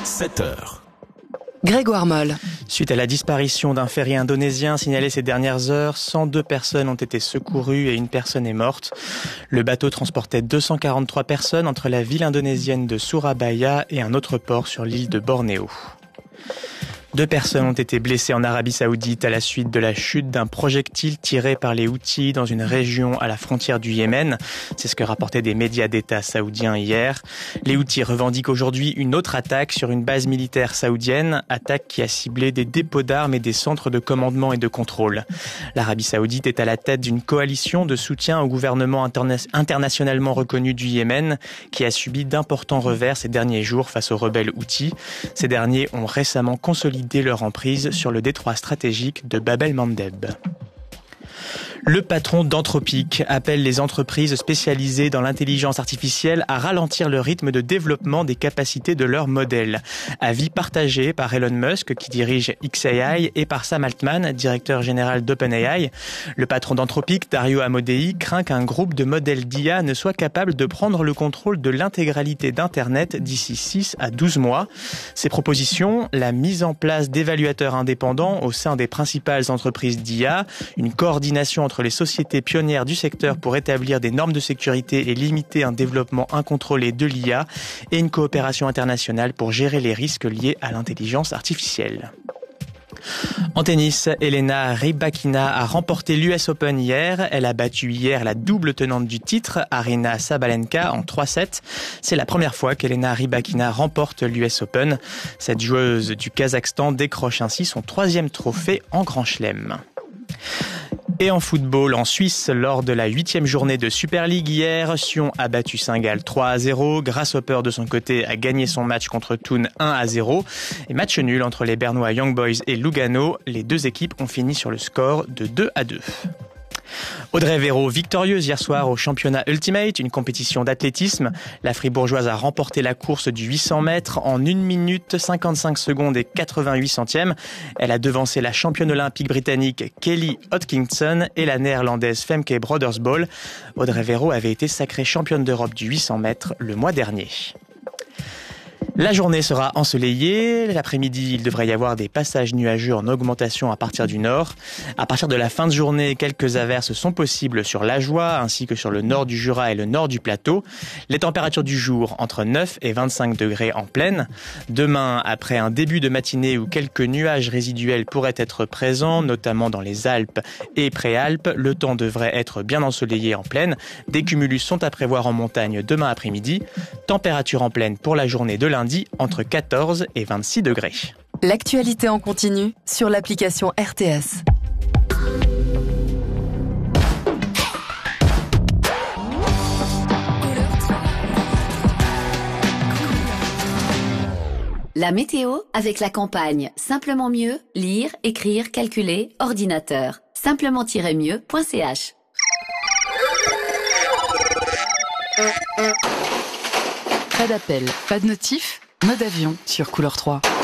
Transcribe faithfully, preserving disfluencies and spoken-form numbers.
sept heures. Grégoire Moll. Suite à la disparition d'un ferry indonésien signalé ces dernières heures, cent deux personnes ont été secourues et une personne est morte. Le bateau transportait deux cent quarante-trois personnes entre la ville indonésienne de Surabaya et un autre port sur l'île de Bornéo. Deux personnes ont été blessées en Arabie Saoudite à la suite de la chute d'un projectile tiré par les Houthis dans une région à la frontière du Yémen. C'est ce que rapportaient des médias d'État saoudiens hier. Les Houthis revendiquent aujourd'hui une autre attaque sur une base militaire saoudienne, attaque qui a ciblé des dépôts d'armes et des centres de commandement et de contrôle. L'Arabie Saoudite est à la tête d'une coalition de soutien au gouvernement interna- internationalement reconnu du Yémen, qui a subi d'importants revers ces derniers jours face aux rebelles Houthis. Ces derniers ont récemment consolidé leur emprise sur le détroit stratégique de Bab el-Mandeb. Le patron d'Anthropic appelle les entreprises spécialisées dans l'intelligence artificielle à ralentir le rythme de développement des capacités de leurs modèles. Avis partagé par Elon Musk, qui dirige X A I, et par Sam Altman, directeur général d'OpenAI. Le patron d'Anthropic, Dario Amodei, craint qu'un groupe de modèles d'I A ne soit capable de prendre le contrôle de l'intégralité d'Internet d'ici six à douze mois. Ses propositions, la mise en place d'évaluateurs indépendants au sein des principales entreprises d'I A, une coordination entre les sociétés pionnières du secteur pour établir des normes de sécurité et limiter un développement incontrôlé de l'I A, et une coopération internationale pour gérer les risques liés à l'intelligence artificielle. En tennis, Elena Rybakina a remporté l'U S Open hier. Elle a battu hier la double tenante du titre, Aryna Sabalenka, en trois sept. C'est la première fois qu'Elena Rybakina remporte l'U S Open. Cette joueuse du Kazakhstan décroche ainsi son troisième trophée en Grand Chelem. Et en football, en Suisse, lors de la huitième journée de Super League hier, Sion a battu Saint-Gall trois à zéro. Grasshopper, de son côté, a gagné son match contre Thun un à zéro. Et match nul entre les Bernois Young Boys et Lugano. Les deux équipes ont fini sur le score de deux à deux. Audrey Véro, victorieuse hier soir au championnat Ultimate, une compétition d'athlétisme. La Fribourgeoise a remporté la course du huit cents mètres en une minute cinquante-cinq secondes et quatre-vingt-huit centièmes. Elle a devancé la championne olympique britannique Kelly Hodgkinson et la néerlandaise Femke Brodersbol. Audrey Véro avait été sacrée championne d'Europe du huit cents mètres le mois dernier. La journée sera ensoleillée. L'après-midi, il devrait y avoir des passages nuageux en augmentation à partir du nord. À partir de la fin de journée, quelques averses sont possibles sur l'Ajoie ainsi que sur le nord du Jura et le nord du plateau. Les températures du jour entre neuf et vingt-cinq degrés en plaine. Demain, après un début de matinée où quelques nuages résiduels pourraient être présents, notamment dans les Alpes et Préalpes, le temps devrait être bien ensoleillé en plaine. Des cumulus sont à prévoir en montagne demain après-midi. Température en plaine pour la journée de lundi entre quatorze et vingt-six degrés. L'actualité en continu sur l'application R T S. La météo avec la campagne Simplement mieux, lire, écrire, calculer, ordinateur. simplement-mieux point c h. Pas d'appel, pas de notif, mode avion sur Couleur trois.